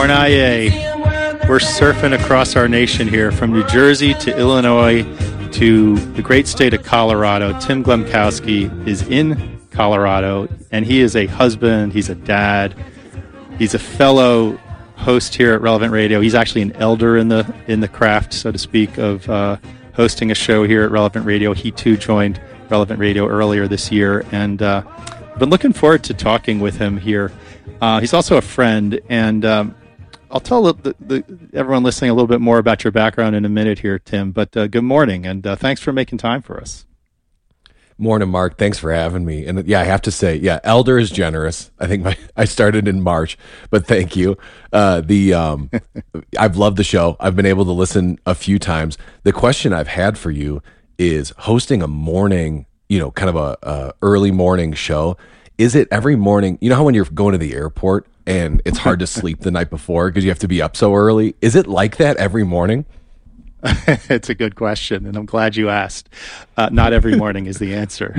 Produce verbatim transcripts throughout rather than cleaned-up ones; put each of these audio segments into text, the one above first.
Mornaye. We're surfing across our nation here from New Jersey to Illinois to the great state of Colorado. Tim Glemkowski is in Colorado, and he is a husband, he's a dad, he's a fellow host here at Relevant Radio. He's actually an elder in the in the craft, so to speak, of uh, hosting a show here at Relevant Radio. He too joined Relevant Radio earlier this year, and uh, I've been looking forward to talking with him here. Uh, he's also a friend, and um, I'll tell the, the, everyone listening a little bit more about your background in a minute here, Tim. But uh, good morning, and uh, thanks for making time for us. Morning, Mark. Thanks for having me. And yeah, I have to say, yeah, elder is generous. I think my, I started in March, but thank you. Uh, the um, I've loved the show. I've been able to listen a few times. The question I've had for you is hosting a morning, you know, kind of a, a early morning show. Is it every morning? You know how when you're going to the airport and it's hard to sleep the night before because you have to be up so early? Is it like that every morning? It's a good question, and I'm glad you asked. Uh, not every morning is the answer,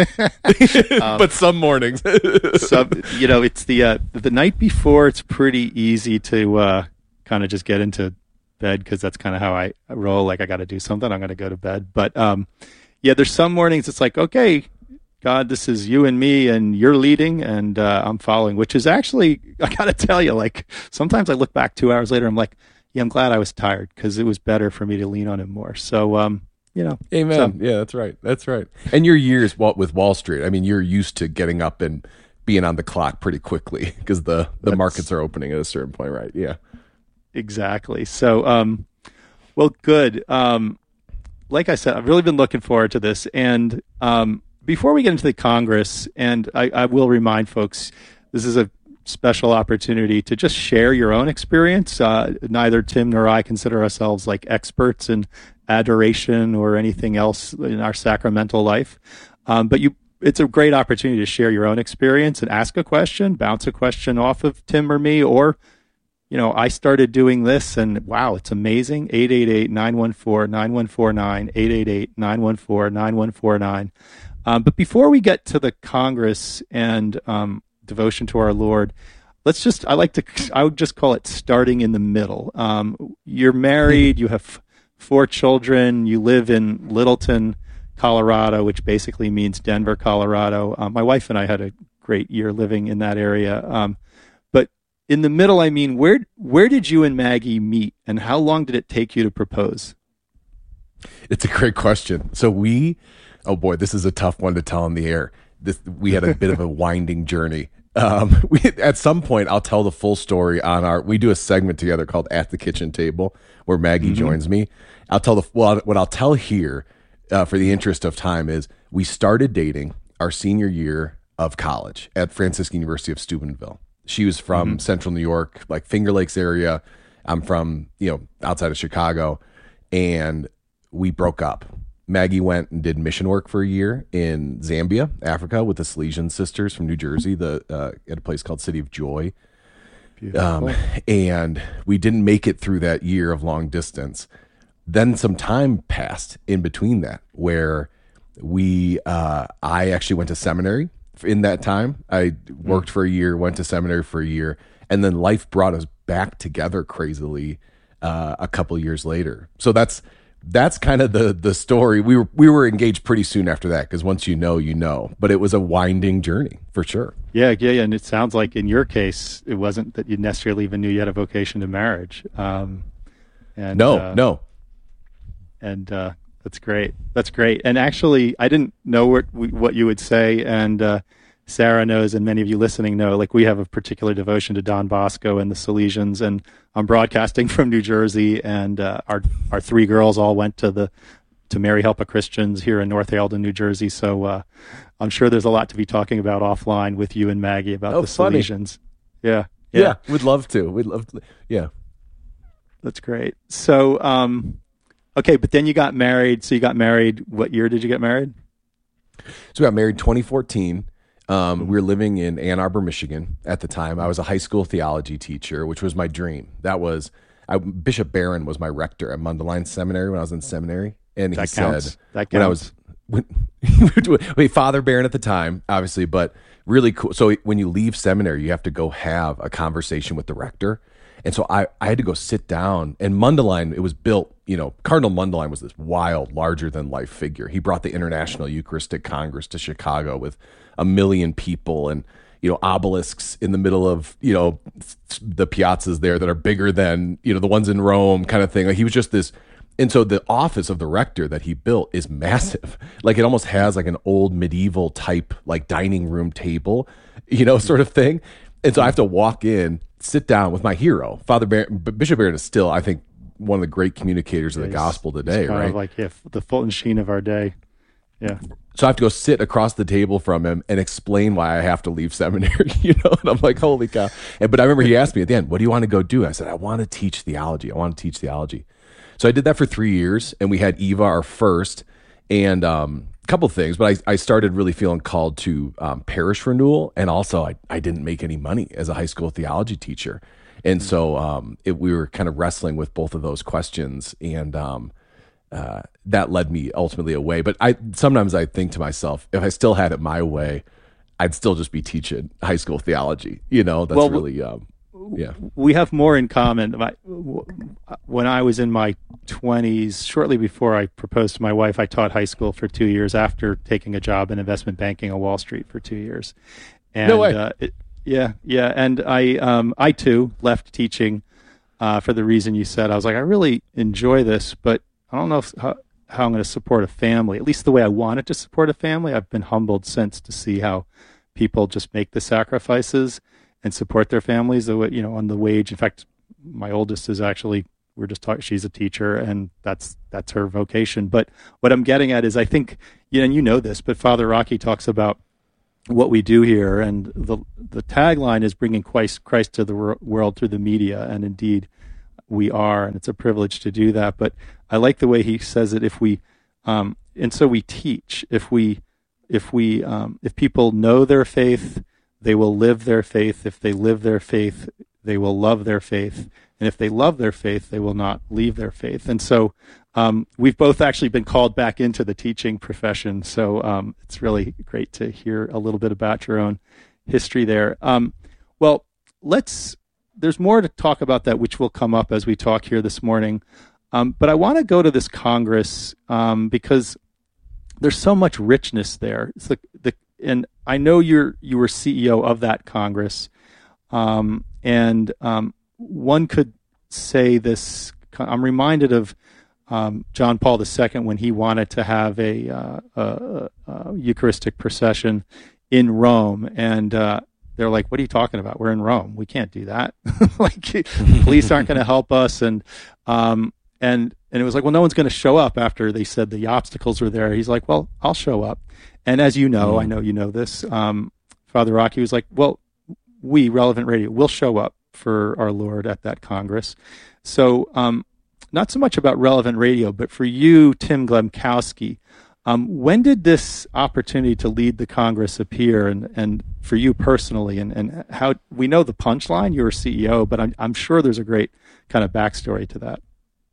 um, but some mornings. some, you know, it's the uh, the night before. It's pretty easy to uh, kind of just get into bed because that's kind of how I roll. Like I got to do something, I'm going to go to bed. But um, yeah, there's some mornings it's like, okay, God, this is you and me, and you're leading, and uh, I'm following. Which is actually, I got to tell you, like sometimes I look back two hours later, I'm like, yeah, I'm glad I was tired because it was better for me to lean on him more. So, um, you know. Amen. So. Yeah, that's right. That's right. And your years with Wall Street, I mean, you're used to getting up and being on the clock pretty quickly because the, the markets are opening at a certain point, right? Yeah. Exactly. So, um, well, good. Um, like I said, I've really been looking forward to this. And um, before we get into the Congress, and I, I will remind folks, this is a special opportunity to just share your own experience. Uh, neither Tim nor I consider ourselves like experts in adoration or anything else in our sacramental life. Um, but you, it's a great opportunity to share your own experience and ask a question, bounce a question off of Tim or me, or, you know, I started doing this and wow, it's amazing. eight eight eight, nine one four, nine one four nine, eight eight eight, nine one four, nine one four nine. Um, but before we get to the Congress and, um, devotion to our Lord, let's just, I like to, I would just call it starting in the middle. Um, you're married, you have four children, you live in Littleton, Colorado, which basically means Denver, Colorado. Um, my wife and I had a great year living in that area. Um, but in the middle, I mean, where, where did you and Maggie meet, and how long did it take you to propose? It's a great question. So we, oh boy, this is a tough one to tell on the air. This, we had a bit of a winding journey. Um, we, at some point, I'll tell the full story on our, we do a segment together called At the Kitchen Table where Maggie mm-hmm. joins me. I'll tell the, well, what I'll tell here uh, for the interest of time is we started dating our senior year of college at Franciscan University of Steubenville. She was from mm-hmm. Central New York, like Finger Lakes area. I'm from, you know, outside of Chicago, and we broke up. Maggie went and did mission work for a year in Zambia, Africa, with the Salesian sisters from New Jersey, the uh, at a place called City of Joy. Um, and we didn't make it through that year of long distance. Then some time passed in between that, where we, uh, I actually went to seminary in that time. I worked for a year, went to seminary for a year, and then life brought us back together crazily uh, a couple years later. So that's. That's kind of the the story. We were we were engaged pretty soon after that because once you know, you know. But it was a winding journey for sure. Yeah, yeah, yeah. And it sounds like in your case, it wasn't that you necessarily even knew you had a vocation to marriage. Um, and no, uh, no. And uh, that's great. That's great. And actually, I didn't know what what you would say, and uh, Sarah knows, and many of you listening know. Like we have a particular devotion to Don Bosco and the Salesians, and I'm broadcasting from New Jersey, and uh, our our three girls all went to the to Mary Help of Christians here in North Eldon, New Jersey. So uh, I'm sure there's a lot to be talking about offline with you and Maggie about oh, the funny. Salesians. Yeah, yeah, yeah, we'd love to. We'd love to. Yeah, that's great. So, um, okay, but then you got married. So you got married. What year did you get married? So we got married twenty fourteen. Um, we were living in Ann Arbor, Michigan at the time. I was a high school theology teacher, which was my dream. That was I, Bishop Barron was my rector at Mundelein Seminary when I was in seminary, and he that counts. said that counts. when I was when, wait, Father Barron at the time, obviously, but really cool. So when you leave seminary, you have to go have a conversation with the rector. And so I, I had to go sit down, and Mundelein, it was built, you know, Cardinal Mundelein was this wild, larger than life figure. He brought the International Eucharistic Congress to Chicago with a million people and, you know, obelisks in the middle of, you know, the piazzas there that are bigger than, you know, the ones in Rome kind of thing. Like he was just this. And so the office of the rector that he built is massive. Like it almost has like an old medieval type, like dining room table, you know, sort of thing. And so I have to walk in, sit down with my hero, Father Barron. Bishop Barron is still, I think, one of the great communicators of the He's- gospel he's today, kind right? of like yeah, the Fulton Sheen of our day. Yeah. So I have to go sit across the table from him and explain why I have to leave seminary, you know? And I'm like, holy cow. And, but I remember he asked me at the end, what do you want to go do? I said, I want to teach theology. I want to teach theology. So I did that for three years, and we had Eva, our first, and um, a couple of things. But I, I started really feeling called to um, parish renewal, and also I, I didn't make any money as a high school theology teacher. And so um, it, we were kind of wrestling with both of those questions, and um, uh, that led me ultimately away. But I sometimes I think to myself, if I still had it my way, I'd still just be teaching high school theology. You know, that's Well, really, um, yeah. We have more in common. My, when I was in my twenties, shortly before I proposed to my wife, I taught high school for two years after taking a job in investment banking on Wall Street for two years. And, No way. Uh, it, yeah, yeah. And I, um, I too left teaching uh, for the reason you said. I was like, I really enjoy this, but I don't know if, how, how I'm going to support a family, at least the way I wanted to support a family. I've been humbled since to see how people just make the sacrifices and support their families, the way, you know, on the wage. In fact, my oldest is actually, we're just talking, she's a teacher, and that's that's her vocation. But what I'm getting at is, I think, you know, and you know this, but Father Rocky talks about what we do here, and the the tagline is bringing Christ, Christ to the wor- world through the media, and indeed we are, and it's a privilege to do that. But I like the way he says it. If we, um, and so we teach. If we, if we, um, if people know their faith, they will live their faith. If they live their faith, they will love their faith. And if they love their faith, they will not leave their faith. And so um, we've both actually been called back into the teaching profession. So um, it's really great to hear a little bit about your own history there. Um, well, let's, there's more to talk about that, which will come up as we talk here this morning. Um, but I want to go to this Congress um, because there's so much richness there. It's the, the and I know you're you were C E O of that Congress, um, and um, one could say this. I'm reminded of um, John Paul the Second when he wanted to have a, uh, a, a Eucharistic procession in Rome, and uh, they're like, "What are you talking about? We're in Rome. We can't do that. Like, police aren't going to help us." And um, and and it was like, well, no one's going to show up after they said the obstacles were there. He's like, well, I'll show up. And as you know, mm. I know you know this, um, Father Rocky was like, well, we, Relevant Radio, will show up for our Lord at that Congress. So um, not so much about Relevant Radio, but for you, Tim Glemkowski, um, when did this opportunity to lead the Congress appear, and, and for you personally, and, and how, we know the punchline, you were C E O, but I'm, I'm sure there's a great kind of backstory to that.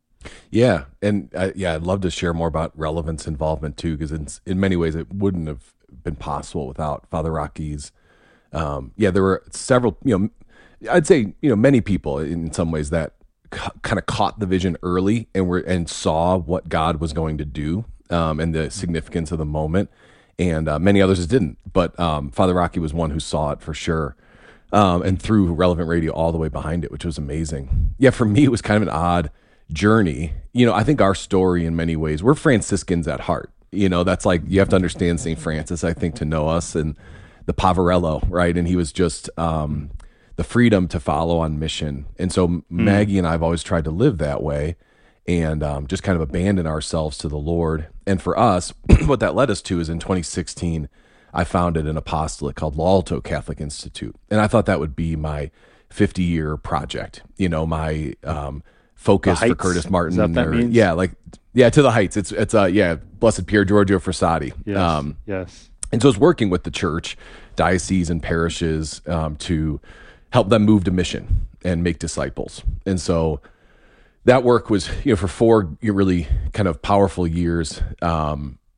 Yeah, and uh, yeah, I'd love to share more about Relevant's involvement too, because in in many ways it wouldn't have been possible without Father Rocky's. Um, yeah, there were several, you know, I'd say, you know, many people in some ways that c- kind of caught the vision early and were and saw what God was going to do um, and the significance of the moment, and uh, many others didn't. But um, Father Rocky was one who saw it for sure, um, and threw Relevant Radio all the way behind it, which was amazing. Yeah, for me, it was kind of an odd journey. You know, I think our story in many ways, we're Franciscans at heart. You know, that's like, you have to understand Saint Francis, I think, to know us, and the Pavarello, right? And he was just um, the freedom to follow on mission. And so mm. Maggie and I have always tried to live that way and um, just kind of abandon ourselves to the Lord. And for us, what that led us to is in twenty sixteen, I founded an apostolate called L'Alto Catholic Institute. And I thought that would be my fifty-year project, you know, my um, focus for Curtis Martin. Is that what that or, means? Yeah, like, yeah, to the heights. It's, it's uh, yeah, Blessed Pier Giorgio Frassati. Yes, um, yes. And so it's working with the church, diocese, and parishes um, to help them move to mission and make disciples. And so that work was, you know, for four really kind of powerful years, um,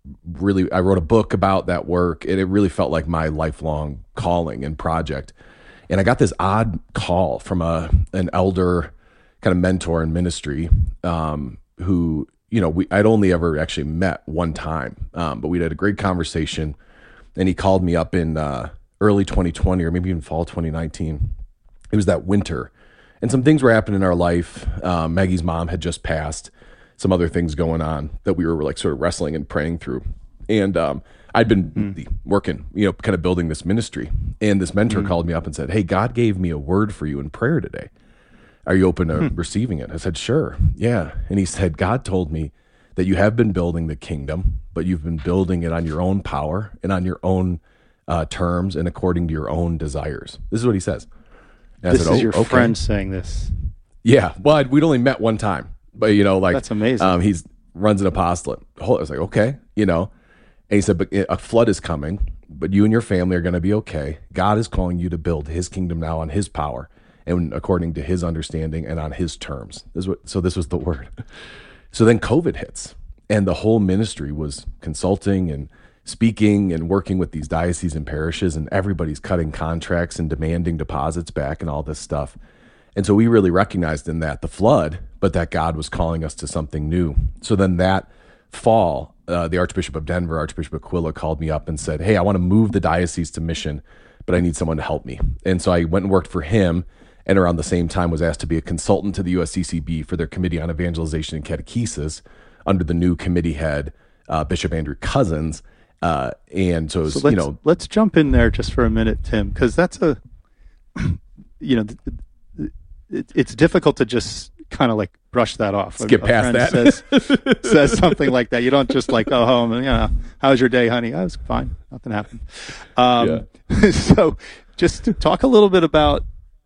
really, I wrote a book about that work, and it really felt like my lifelong calling and project. And I got this odd call from a an elder kind of mentor in ministry, um, who, you know, we I'd only ever actually met one time, um, but we had a great conversation, and he called me up in uh, early twenty twenty or maybe even fall twenty nineteen. It was that winter, and some things were happening in our life. Um, Maggie's mom had just passed, some other things going on that we were like sort of wrestling and praying through. And um, I'd been mm. working, you know, kind of building this ministry. And this mentor mm. called me up and said, "Hey, God gave me a word for you in prayer today. Are you open to mm. receiving it?" I said, "Sure, yeah." And he said, "God told me that you have been building the kingdom, but you've been building it on your own power and on your own uh, terms and according to your own desires." This is what he says. And this I said, is oh, your okay. friend saying this. Yeah. Well, I'd, we'd only met one time, but you know, like that's amazing. Um, he's runs an apostolate. I was like, okay, you know, and he said, but a flood is coming, but you and your family are going to be okay. God is calling you to build his kingdom now on his power and according to his understanding and on his terms. This is what, so this was the word. So then COVID hits, and the whole ministry was consulting and speaking and working with these dioceses and parishes, and everybody's cutting contracts and demanding deposits back and all this stuff. And so we really recognized in that the flood, but that God was calling us to something new. So then that fall, uh, the Archbishop of Denver, Archbishop Aquila, called me up and said, "Hey, I want to move the diocese to mission, but I need someone to help me." And so I went and worked for him, and around the same time was asked to be a consultant to the U S C C B for their Committee on Evangelization and Catechesis under the new committee head, uh, Bishop Andrew Cousins. Uh, and so, it was, so let's, you know, let's jump in there just for a minute, Tim, because that's a, you know, it, it's difficult to just kind of like brush that off. Skip a, a past that. Says, says something like that. You don't just like go home and, you know, "How was your day, honey?" "I was fine. Nothing happened." Um, yeah. So just talk a little bit about,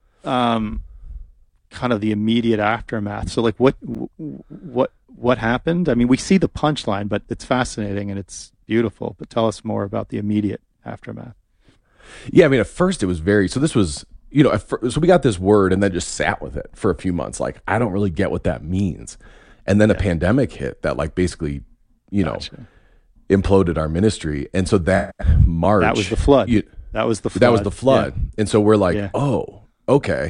um, kind of the immediate aftermath. So like what, what, what happened? I mean, we see the punchline, but it's fascinating and it's beautiful, but tell us more about the immediate aftermath. Yeah. I mean, at first it was very, so this was, you know, first, so we got this word and then just sat with it for a few months. Like, I don't really get what that means. And then yeah. a pandemic hit that like basically, you gotcha. know, imploded our ministry. And so that March, that was the flood. You, that was the flood. That was the flood. Yeah. And so we're like, yeah. oh, okay.